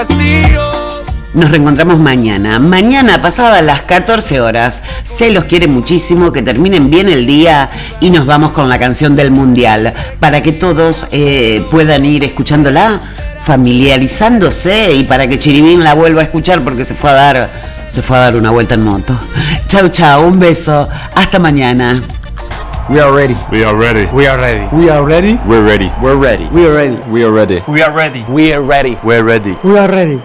Nos reencontramos mañana pasadas las 14 horas. Se los quiere muchísimo, que terminen bien el día y nos vamos con la canción del Mundial para que todos puedan ir escuchándola, familiarizándose y para que Chiribín la vuelva a escuchar porque se fue a dar una vuelta en moto. Chau, chau, un beso, hasta mañana. We are ready. We are ready. We are ready. We are ready. We're ready. We're ready. We are ready. We are ready. We are ready. We are ready. We're ready. We are ready.